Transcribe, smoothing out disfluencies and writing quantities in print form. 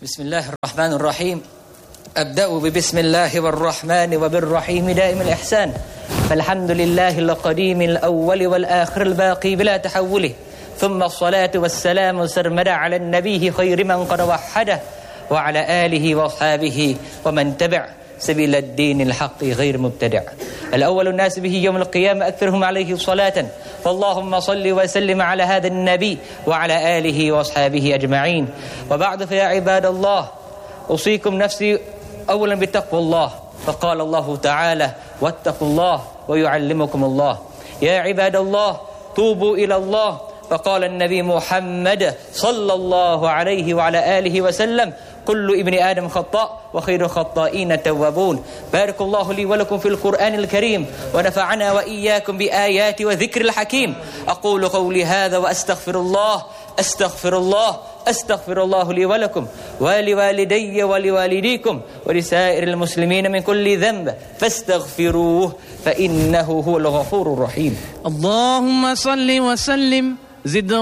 بسم الله الرحمن الرحيم. أبدأ ببسم الله والرحمن وبالرحيم دائم الإحسان. فالحمد لله القديم الأول والآخر الباقي بلا تحوله، ثم الصلاة والسلام سرمدا على النبي خير من قد وحده وعلى آله وأصحابه ومن تبع سبيل الدين الحق غير مبتدع. الأول الناس به يوم القيامة أكثرهم عليه صلاة، فاللهم صل وسلم على هذا النبي وعلى آله وأصحابه أجمعين. وبعد، فيا عباد الله، أوصيكم نفسي أولا بتقوى الله، فقال الله تعالى: واتقوا الله ويعلمكم الله. يا عباد الله، توبوا إلى الله، فقال النبي محمد صلى الله عليه وعلى آله وسلم: كل ابن آدم خطاء وخير الخطائين التوابون. بارك الله لي ولكم في القرآن الكريم، ونفعنا وإياكم بآيات وذكر الحكيم. أقول قولي هذا وأستغفر الله لي ولكم ولوالدي ولوالديكم ولسائر المسلمين من كل ذنب فاستغفروه فإنه هو الغفور الرحيم. اللهم صل وسلم زد